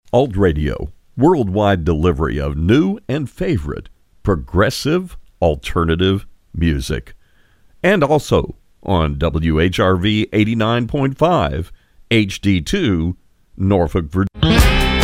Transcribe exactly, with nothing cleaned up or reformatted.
Alt Radio, worldwide delivery of new and favorite progressive alternative music. And also on W H R V eighty-nine point five H D two, Norfolk, Virginia.